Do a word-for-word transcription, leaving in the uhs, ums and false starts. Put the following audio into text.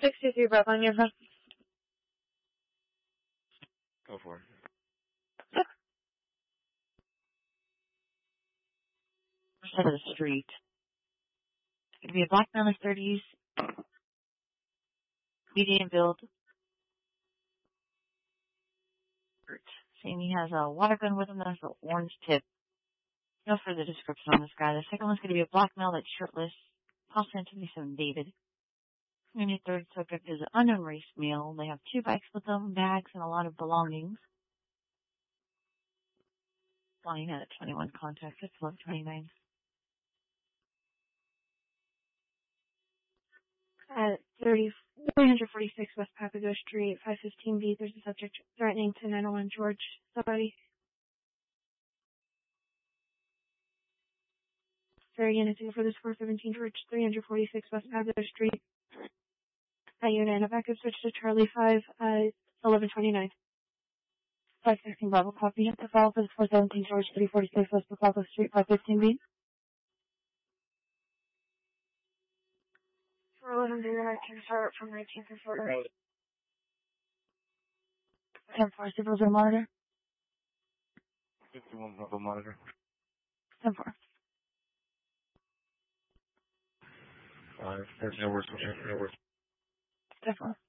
sixty-three Bravo on your phone. Go for it. Side of the street. It's going to be a black man in his thirties, medium build. Saying he has a water gun with him that has an orange tip. No further description on this guy. The second one's going to be a black male that's shirtless, possibly seventy-seven David. And the third subject is an unknown race male. They have two bikes with them, bags, and a lot of belongings. Flying at twenty-one contact, it's eleven twenty-nine. At three forty-six West Papago Street, five fifteen B, there's a subject threatening to nine oh one George. Somebody. Very anything for this four seventeen George, three forty-six West Papago Street. At unit and a backup switch to Charlie five, uh, eleven twenty-nine. five sixteen Bravo copy. The file for this four seventeen George, three forty-six West Papago Street, five fifteen B. four eleven B, I can start from nineteenth and Fort Wright. ten four, supervisor monitor. fifty-one Bravo monitor. ten four. Five, there's no words, no words. ten four.